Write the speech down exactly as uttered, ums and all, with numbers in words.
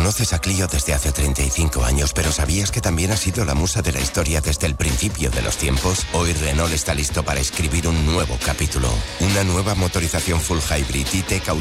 Conoces a Clio desde hace treinta y cinco años, pero ¿sabías que también ha sido la musa de la historia desde el principio de los tiempos? Hoy Renault está listo para escribir un nuevo capítulo. Una nueva motorización full hybrid E-Tech